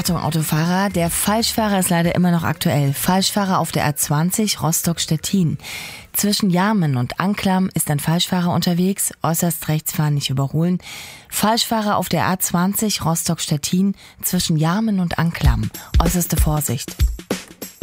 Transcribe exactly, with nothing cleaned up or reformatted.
Achtung Autofahrer, der Falschfahrer ist leider immer noch aktuell. Falschfahrer auf der A zwanzig Rostock-Stettin. Zwischen Jarmen und Anklam ist ein Falschfahrer unterwegs, äußerst rechts fahren, nicht überholen. Falschfahrer auf der A zwanzig Rostock-Stettin zwischen Jarmen und Anklam. Äußerste Vorsicht.